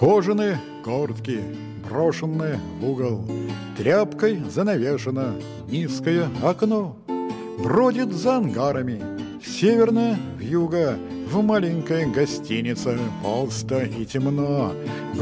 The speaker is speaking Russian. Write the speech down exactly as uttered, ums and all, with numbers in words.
Кожаные куртки, брошенные в угол, тряпкой занавешено низкое окно. Бродит за ангарами северная вьюга, в маленькой гостинице пусто и темно.